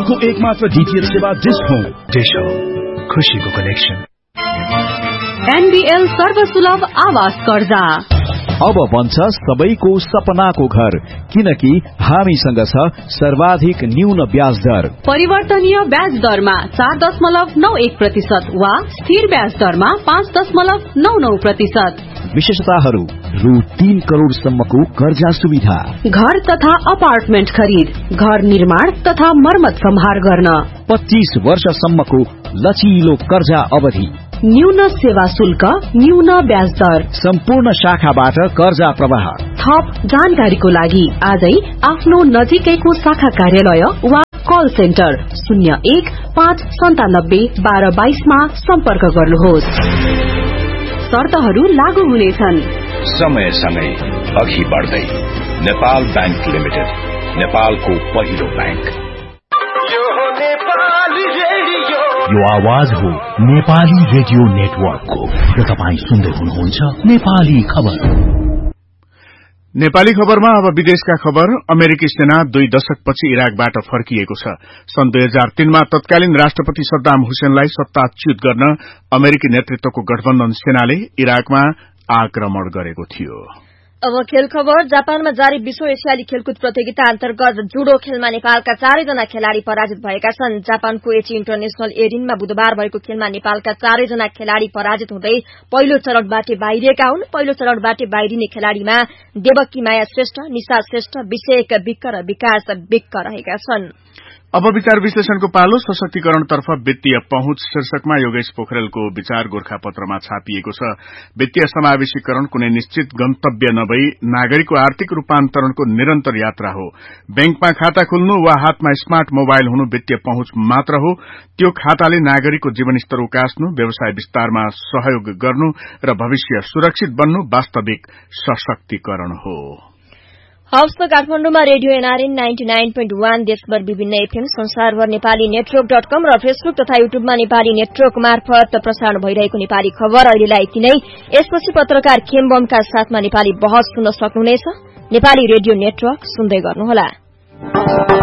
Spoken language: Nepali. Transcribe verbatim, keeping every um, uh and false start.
नेपालको एकमात्र डीटीएच सेवा डिश होम। डिश होम, खुशीको कनेक्सन। एनबीएल सर्वसुलभ आवास कर्जा अब बन्छ सबैको सपनाको घर, किनकि हामीसँग छ सर्वाधिक न्यून ब्याज दर। परिवर्तनीय ब्याज दरमा चार दशमलव नौ एक प्रतिशत वा स्थिर ब्याज दरमा पाँच दशमलव नौ नौ प्रतिशत। विशेषताहरू रु तीन करोड़ सम्मको कर्जा सुविधा, घर तथा अपार्टमेन्ट खरीद, घर निर्माण तथा मर्मत सम्हार गर्न, पच्चीस वर्षसम्मको लचिलो कर्जा अवधि, न्यून सेवा शुल्क, न्यून ब्याज दर, सम्पूर्ण शाखाबाट कर्जा प्रवाह। थप जानकारीको लागि आजै आफ्नो नजिकैको शाखा कार्यालय वा कल सेन्टर शून्य एक पाँच सन्तानब्बे बाह्र बाइसमा सम्पर्क गर्नुहोस्। शर्तहरू लागू हुनेछन्। समय सँगै अघि बढ्दै नेपाल बैंक लिमिटेड, नेपालको पहिलो बैंक। यो आवाज हो नेपाली रेडियो नेटवर्कको र तपाईँ सुन्दै हुनुहुन्छ नेपाली खबर। नेपाली खबरमा अब विदेशका खबर। अमेरिकी सेना दुई दशकपछि इराकबाट फर्किएको छ। सन् दुई हजार तीनमा तत्कालीन राष्ट्रपति सद्दाम हुसेनलाई सत्ताच्युत गर्न अमेरिकी नेतृत्वको गठबन्धन सेनाले इराकमा आक्रमण गरेको थियो। अब खेल खबर। जापानमा जारी विश्व एसियाली खेलकुद प्रतियोगिता अन्तर्गत जुडो खेलमा नेपालका चारैजना खेलाड़ी पराजित भएका छन्। जापानको एची इन्टरनेशनल एरिनमा बुधबार भएको खेलमा नेपालका चारैजना खेलाड़ी पराजित हुँदै पहिलो चरणबाट बाहिरिएका हुन्। पहिलो चरणबाट बाहिरिने खेलाड़ीमा देवकी माया श्रेष्ठ, निशा श्रेष्ठ, विषेक विक्क र विकास विक्क रहेका छन्। अब विचार विश्लेषणको पालो। सशक्तिकरणतर्फ वित्तीय पहुँच शीर्षकमा योगेश पोखरेलको विचार गोर्खापत्रमा छापिएको छ। वित्तीय समावेशीकरण कुनै निश्चित गन्तव्य नभई नागरिकको आर्थिक रूपान्तरणको निरन्तर यात्रा हो। बैंकमा खाता खुल्नु वा हातमा स्मार्ट मोबाइल हुनु वित्तीय पहुँच मात्र हो। त्यो खाताले नागरिकको जीवनस्तर उकास्नु, व्यवसाय विस्तारमा सहयोग गर्नु र भविष्य सुरक्षित बन्नु वास्तविक सशक्तिकरण हो। हवस् त काठमाडौँमा radio NRN ninety nine point one, देशभर विभिन्न एफएम, संसारभर नेपाली नेटवर्क डट कम र फेसबुक तथा युट्युबमा नेपाली नेटवर्क मार्फत प्रसारण भइरहेको नेपाली खबर अहिलेलाई यति नै। यसपछि पत्रकार खेमबमका साथमा नेपाली बहस सुन्न सक्नुहुनेछ। नेपाली रेडियो नेटवर्क सुन्दै गर्नुहोला।